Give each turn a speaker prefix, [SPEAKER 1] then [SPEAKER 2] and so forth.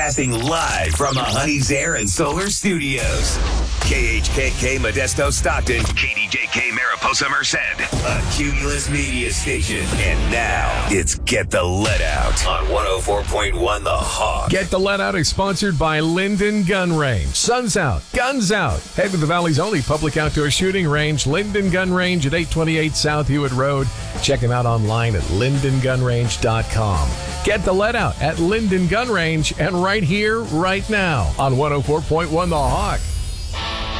[SPEAKER 1] Casting live from the Honey's Air and Solar Studios. KHKK Modesto Stockton, KDJK Mariposa Merced, a Cumulus Media Station. And now, it's Get the Let Out on 104.1 The Hawk.
[SPEAKER 2] Get the Let Out is sponsored by Linden Gun Range. Sun's out, guns out. Head to the Valley's only public outdoor shooting range, Linden Gun Range at 828 South Hewitt Road. Check them out online at lindengunrange.com. Get the Let Out at Linden Gun Range and right here, right now on 104.1 The Hawk.